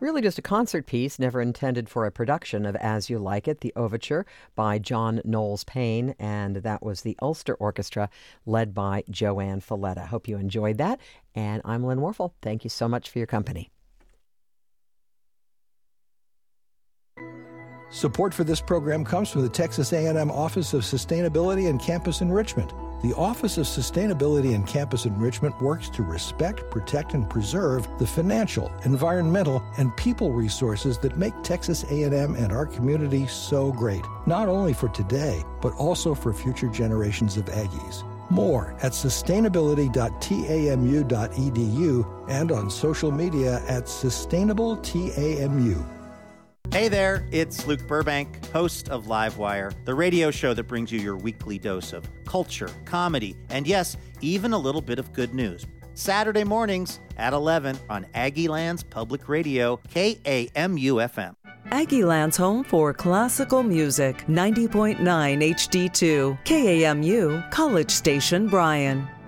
Really just a concert piece, never intended for a production of As You Like It, the overture by John Knowles Payne, and that was the Ulster Orchestra led by Joanne Falletta. Hope you enjoyed that, and I'm Lynn Warfel. Thank you so much for your company. Support for this program comes from the Texas A&M Office of Sustainability and Campus Enrichment. The Office of Sustainability and Campus Enrichment works to respect, protect, and preserve the financial, environmental, and people resources that make Texas A&M and our community so great, not only for today, but also for future generations of Aggies. More at sustainability.tamu.edu and on social media at sustainableTAMU. Hey there, it's Luke Burbank, host of Livewire, the radio show that brings you your weekly dose of culture, comedy, and yes, even a little bit of good news. Saturday mornings at 11 on Aggieland's Public Radio, KAMU-FM. Aggieland's home for classical music, 90.9 HD2, KAMU, College Station, Bryan.